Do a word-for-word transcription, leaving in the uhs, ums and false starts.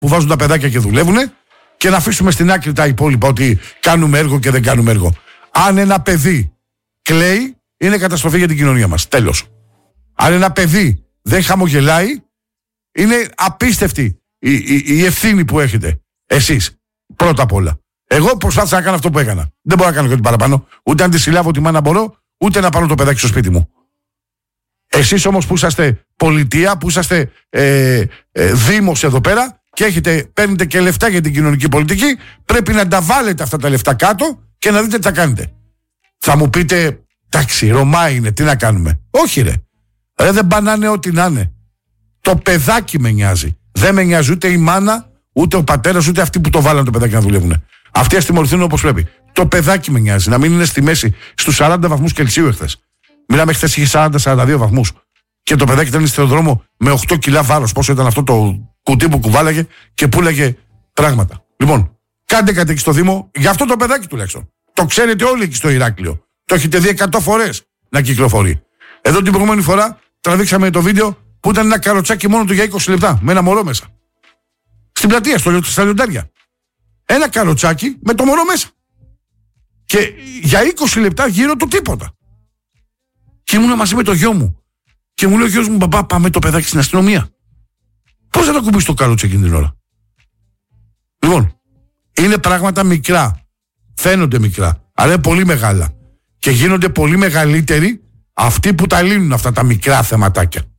που βάζουν τα παιδάκια και δουλεύουν και να αφήσουμε στην άκρη τα υπόλοιπα ότι κάνουμε έργο και δεν κάνουμε έργο. Αν ένα παιδί κλαίει, είναι καταστροφή για την κοινωνία μας. Τέλος. Αν ένα παιδί δεν χαμογελάει, είναι απίστευτη η, η, η ευθύνη που έχετε εσείς. Πρώτα απ' όλα. Εγώ προσπάθησα να κάνω αυτό που έκανα. Δεν μπορώ να κάνω κάτι παραπάνω. Ούτε να τη συλλάβω τη μάνα μπορώ, ούτε να πάρω το παιδάκι στο σπίτι μου. Εσείς όμως που είσαστε πολιτεία, που είσαστε ε, ε, δήμος εδώ πέρα και έχετε, παίρνετε και λεφτά για την κοινωνική πολιτική, πρέπει να τα βάλετε αυτά τα λεφτά κάτω και να δείτε τι θα κάνετε. Θα μου πείτε, εντάξει, Ρωμά είναι, τι να κάνουμε. Όχι ρε. Ρε δεν πανάνε ό,τι να είναι. Το παιδάκι με νοιάζει. Δεν με νοιάζει ούτε η μάνα, ούτε ο πατέρας, ούτε αυτοί που το βάλανε το παιδάκι να δουλεύουν. Αυτοί ας τιμωρηθούν όπως πρέπει. Το παιδάκι με νοιάζει. Να μην είναι στη μέση στους σαράντα βαθμούς Κελσίου εχθές. Μιλάμε, χθες είχε σαράντα με σαράντα δύο βαθμούς. Και το παιδάκι ήταν στον δρόμο με οκτώ κιλά βάρος. Πόσο ήταν αυτό το κουτί που κουβάλαγε και πούλαγε πράγματα. Λοιπόν, κάντε κάτι εκεί στο Δήμο, για αυτό το παιδάκι τουλάχιστον. Το ξέρετε όλοι εκεί στο Ηράκλειο. Το έχετε δει εκατό φορές να κυκλοφορεί. Εδώ την προηγούμενη φορά τραβήξαμε το βίντεο που ήταν ένα καροτσάκι μόνο του για είκοσι λεπτά, με ένα μωρό μέσα. Στην πλατεία, στο, στα λιοντάρια. Ένα καροτσάκι με το μωρό μέσα. Και για είκοσι λεπτά γύρω του τίποτα. Και ήμουν μαζί με το γιο μου. Και μου λέει ο γιος μου, μπαμπά, πάμε το παιδάκι στην αστυνομία. Πώς θα το κουμπίσει το καρότσι εκείνη την ώρα. Λοιπόν, είναι πράγματα μικρά. Φαίνονται μικρά, αλλά είναι πολύ μεγάλα. Και γίνονται πολύ μεγαλύτεροι αυτοί που τα λύνουν αυτά τα μικρά θεματάκια.